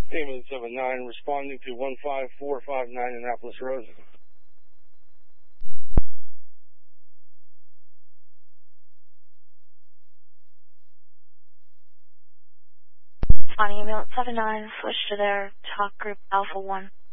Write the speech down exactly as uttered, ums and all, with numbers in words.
Ambulance seven nine responding to one five four five nine Annapolis Road. On Ambulance seven nine, switch to their talk group Alpha one.